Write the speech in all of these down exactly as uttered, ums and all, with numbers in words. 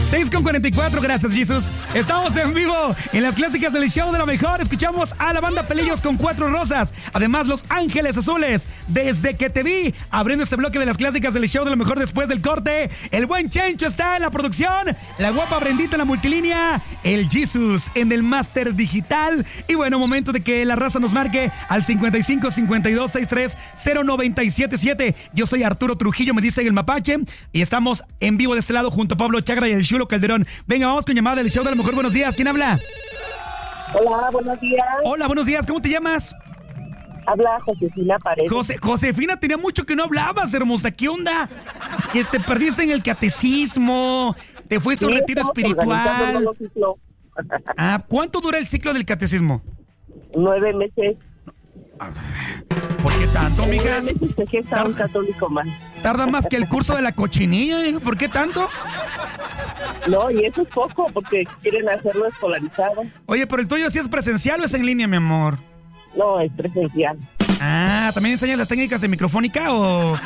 seis con cuarenta y cuatro, gracias, Jesús. Estamos en vivo en las clásicas del show de la mejor. Escuchamos a la banda Pelillos con Cuatro Rosas. Además, Los Ángeles Azules, Desde que te vi. Abriendo este bloque de las clásicas del show de la mejor después del corte. El buen Chencho está en la producción. La guapa Brendita en la multilínea. El Jesús en el máster digital. Y bueno, momento de que la raza nos marque al cincuenta y cinco cincuenta y dos sesenta y tres cero noventa y siete siete. Yo soy Arturo Trujillo, me dice el Mapache. Y estamos en vivo de este lado junto a Pablo Chagra y el Chulo Calderón. Venga, vamos con llamada del show de la mejor. Buenos días, ¿quién habla? Hola, buenos días. Hola, buenos días, ¿cómo te llamas? Habla Josefina Paredes. José, Josefina, tenía mucho que no hablabas, hermosa. ¿Qué onda? Que te perdiste en el catecismo, te fuiste a un Sí, retiro estamos espiritual. organizando un nuevo ciclo. Ah, ¿cuánto dura el ciclo del catecismo? Nueve meses. ¿Por qué tanto, En mija? Nueve meses se gesta un católico más. Tarda más que el curso de la cochinilla, ¿eh? ¿Por qué tanto? No, y eso es poco porque quieren hacerlo escolarizado. Oye, pero el tuyo sí es presencial o es en línea, mi amor. No, es presencial. Ah, ¿también enseñas las técnicas de microfónica o...?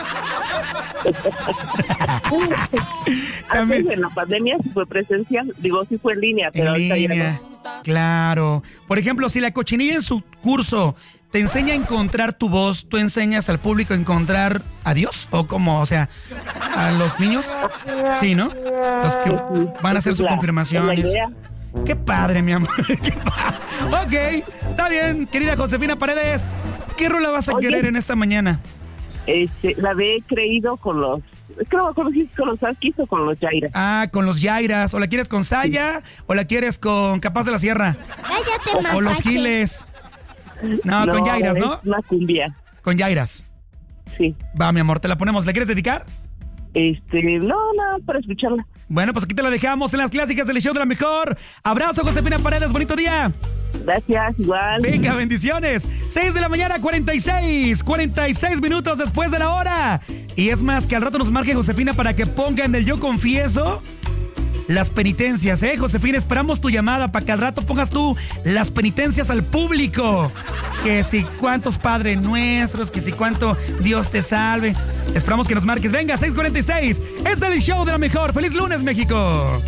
Antes en la pandemia sí fue presencial, digo sí fue en línea, pero En ahorita ya línea, no. claro. Por ejemplo, si la cochinilla en su curso te enseña a encontrar tu voz, ¿tú enseñas al público a encontrar a Dios? ¿O cómo? O sea, ¿a los niños? Sí, ¿no? Los que van a hacer sus La- confirmaciones. la idea. Qué padre, mi amor. Qué padre. Ok, está bien, querida Josefina Paredes. ¿Qué rola vas a Oye. querer en esta mañana? Este, la de He creído con los, es que no me acuerdo si es con los Alquis o con los Yaira. Ah, con los Yairas. ¿O la quieres con Saya? ¿O la quieres con Capaz de la Sierra? Cállate, ¿O los mapache. Giles? No, con Yairas, ¿no? Es una cumbia, Con Yairas. sí. Va, mi amor, te la ponemos. ¿La quieres dedicar? Este, no, no, para escucharla. Bueno, pues aquí te la dejamos en las clásicas del show de la mejor. Abrazo, Josefina Paredes, bonito día. Gracias, igual. Venga, bendiciones. seis de la mañana, cuarenta y seis. cuarenta y seis minutos después de la hora. Y es más, que al rato nos marque Josefina para que ponga en el Yo Confieso las penitencias, ¿eh, Josefina? Esperamos tu llamada para que al rato pongas tú las penitencias al público. Que si cuántos Padres Nuestros, que si cuánto Dios te salve. Esperamos que nos marques. Venga, seis cuarenta y seis. Es el show de la mejor. ¡Feliz lunes, México!